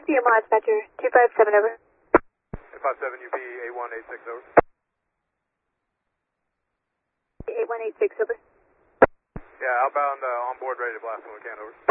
CMR dispatcher 257 over. 257 UP 8186 over. 8186 over. Yeah, outbound on board, ready to blast when we can over.